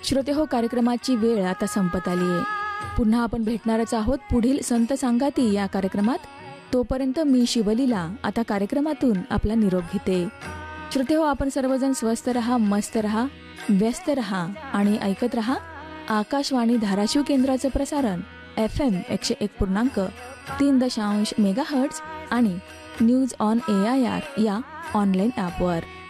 श्रोते हो, कार्यक्रमाची वेळ आता संपत आली आहे. पुन्हा आपण भेटणारच आहोत पुढील संत सांगाती या कार्यक्रमात. तोपर्यंत मी शिवलीला आता कार्यक्रमातून आपला निरोप घेते. श्रोते हो, आपण सर्वजण स्वस्थ रहा, मस्त रहा, व्यस्त रहा आणि ऐकत रहा आकाशवाणी धाराशिव केंद्राचं प्रसारण FM 101.3 मेगाहर्ट्झ आणि न्यूज ऑन AIR या ऑनलाईन ॲपवर.